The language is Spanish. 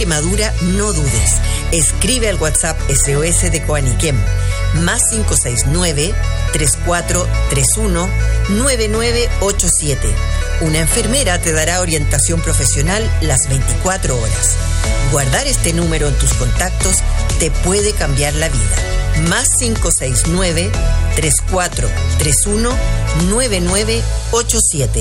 quemadura, no dudes. Escribe al WhatsApp SOS de Coaniquem, más 569-3431-9987. Una enfermera te dará orientación profesional las 24 horas. Guardar este número en tus contactos te puede cambiar la vida. Más 569-3431-9987.